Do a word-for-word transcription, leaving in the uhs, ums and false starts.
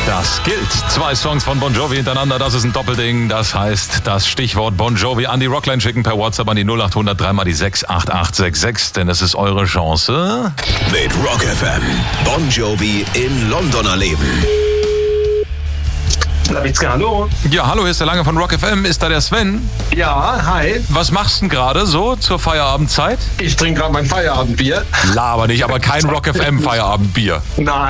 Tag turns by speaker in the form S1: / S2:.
S1: Das gilt. Zwei Songs von Bon Jovi hintereinander, das ist ein Doppelding. Das heißt, das Stichwort Bon Jovi an die Rockline schicken per WhatsApp an die null acht hundert drei mal die sechs acht acht sechs sechs, denn es ist eure Chance.
S2: Mit Rock F M. Bon Jovi in London erleben.
S3: Labitzka, hallo.
S1: Ja, hallo, hier ist der Lange von Rock F M. Ist da der Sven?
S3: Ja, hi.
S1: Was machst du denn gerade so zur Feierabendzeit?
S3: Ich trinke gerade mein Feierabendbier.
S1: Laber nicht, aber kein Rock F M Feierabendbier.
S3: Nein.